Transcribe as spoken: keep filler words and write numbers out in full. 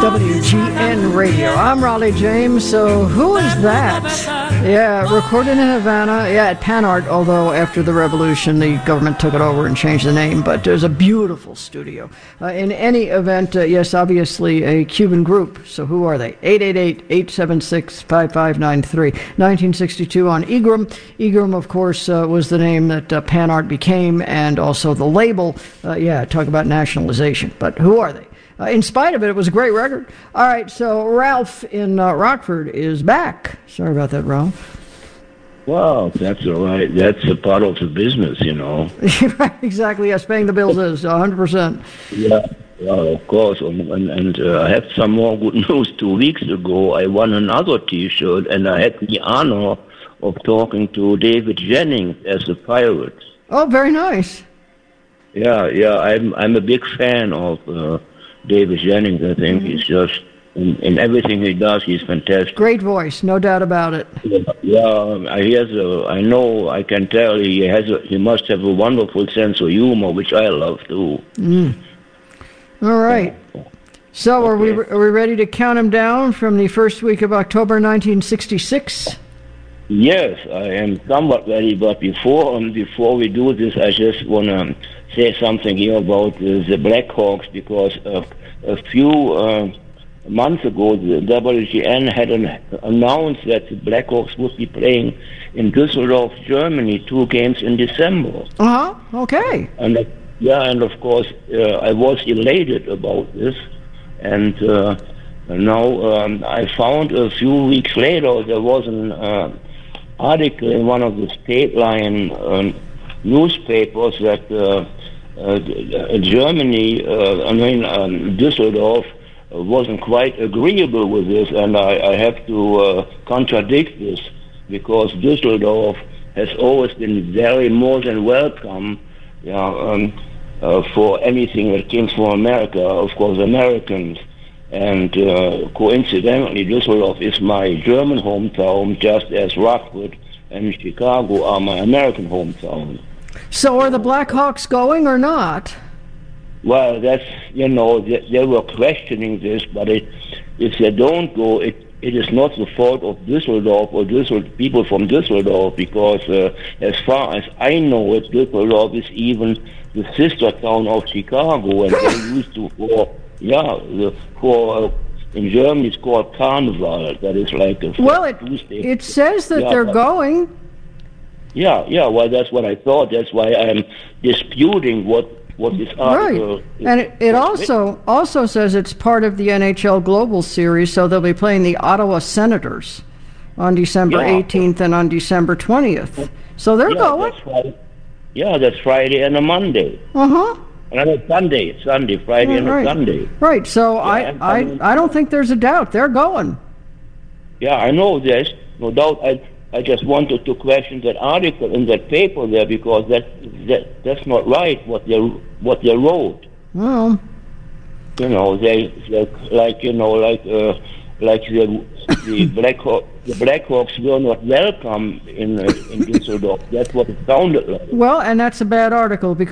W G N Radio. I'm Raleigh James. So who is that? Yeah, recorded in Havana. Yeah, at Panart, although after the revolution, the government took it over and changed the name. But there's a beautiful studio. Uh, in any event, uh, yes, obviously a Cuban group. So who are they? eight eight eight, eight seven six, five five nine three. nineteen sixty-two on Egram. Egram, of course, uh, was the name that uh, Panart became, and also the label. Uh, yeah, talk about nationalization. But who are they? Uh, in spite of it, it was a great record. All right, so Ralph in uh, Rockford is back. Sorry about that, Ralph. Well, that's all right. That's a part of the business, you know. Right, exactly, yes, paying the bills is one hundred percent. Yeah, well, of course. And, and, and uh, I have some more good news. Two weeks ago, I won another T-shirt, and I had the honor of talking to David Jennings as a pirate. Oh, very nice. Yeah, yeah, I'm I'm a big fan of uh, David Jennings. I think mm-hmm. he's just, in, in everything he does, he's fantastic. Great voice, no doubt about it. Yeah, yeah he has a, I know, I can tell he has a, he must have a wonderful sense of humor, which I love too. Mm. All right. Yeah. So okay. are we are we ready to count him down from the first week of October nineteen sixty-six? Yes, I am somewhat ready, but before um, before we do this, I just want to say something here about uh, the Blackhawks, because uh, a few uh, months ago, the W G N had an, announced that the Blackhawks would be playing in Düsseldorf, Germany, two games in December. Uh-huh, okay. And uh, yeah, and of course, uh, I was elated about this, and uh, now um, I found a few weeks later there was an uh, article in one of the state line um, newspapers that uh, uh, Germany, uh, I mean um, Düsseldorf, uh, wasn't quite agreeable with this, and I, I have to uh, contradict this, because Düsseldorf has always been very more than welcome, yeah, um, uh, for anything that came from America, of course, Americans. And uh, coincidentally, Düsseldorf is my German hometown, just as Rockford and Chicago are my American hometown. So are the Blackhawks going or not? Well, that's, you know, they, they were questioning this, but it, if they don't go, it it is not the fault of Düsseldorf or Düsseldorf, people from Düsseldorf, because uh, as far as I know it, Düsseldorf is even the sister town of Chicago, and they used to, for, yeah, the, for, uh, in Germany it's called Carnival, that is like a Well, it, it says that yeah, they're but, going. Yeah, yeah, well, that's what I thought. That's why I'm disputing what, what this article... Right, and it, it also also says it's part of the N H L Global Series, so they'll be playing the Ottawa Senators on December yeah. eighteenth and on December twentieth. So they're yeah, going. That's Friday. Yeah, that's Friday and a Monday. Uh-huh. And a Sunday, Sunday, Friday yeah, and right. a Sunday. Right, so yeah, I, I, I don't think there's a doubt. They're going. Yeah, I know this. No doubt. I I just wanted to question that article in that paper there, because that that that's not right what they what they wrote. Well, you know, they, they like you know like uh, like the the Blackhawk the Blackhawks were not welcome in uh, in Düsseldorf. That's what it sounded like. Well, and that's a bad article because